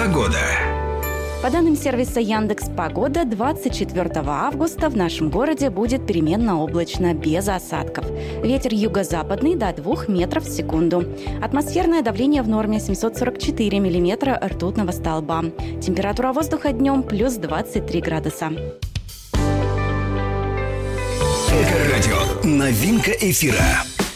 Погода. По данным сервиса Яндекс.Погода, 24 августа в нашем городе будет переменно облачно, без осадков. Ветер юго-западный до 2 метров в секунду. Атмосферное давление в норме 744 миллиметра ртутного столба. Температура воздуха днем плюс 23 градуса. Эко-радио. Новинка эфира.